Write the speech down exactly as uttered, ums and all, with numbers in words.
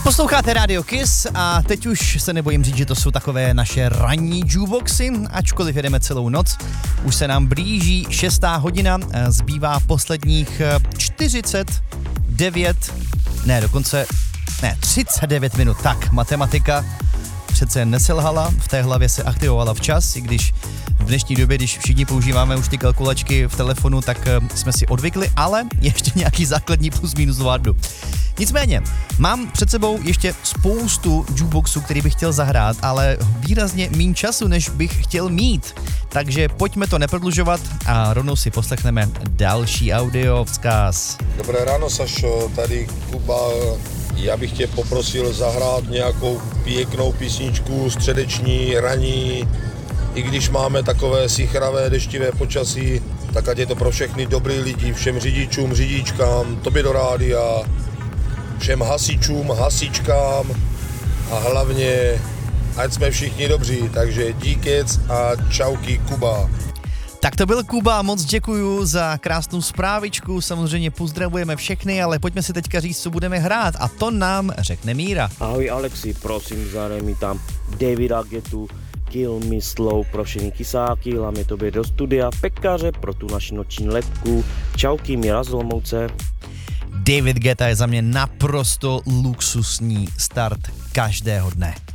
Posloucháte Radio Kiss a teď už se nebojím říct, že to jsou takové naše ranní jukeboxy, ačkoliv jedeme celou noc. Už se nám blíží šestá hodina, zbývá posledních čtyřicet devět, ne dokonce, ne třicet devět minut, tak matematika přece neselhala, v té hlavě se aktivovala včas, i když v dnešní době, když všichni používáme už ty kalkulačky v telefonu, tak jsme si odvykli, ale ještě nějaký základní plus minus zvládnu. Nicméně, mám před sebou ještě spoustu jukeboxů, který bych chtěl zahrát, ale výrazně méně času, než bych chtěl mít. Takže pojďme to neprodlužovat a rovnou si poslechneme další audio vzkaz. Dobré ráno, Sašo, tady Kuba. Já bych tě poprosil zahrát nějakou pěknou písničku, středeční, ranní. I když máme takové sichravé, deštivé počasí, tak ať je to pro všechny dobrý lidi, všem řidičům, řidičkám, tobě do rádia, všem hasičům, hasičkám a hlavně ať jsme všichni dobří, takže díkec a čauky Kuba. Tak to byl Kuba, moc děkuju za krásnou zprávičku, samozřejmě pozdravujeme všechny, ale pojďme si teďka říct, co budeme hrát a to nám řekne Míra. Ahoj Alexi, prosím, zahraj mi tam Davida Guettu, Kill Me Slow pro všechny kysáky, hlavně tobě do studia, pekaře pro tu naši noční letku, čauky Míra z Olomouce. David Guetta je za mě naprosto luxusní start každého dne.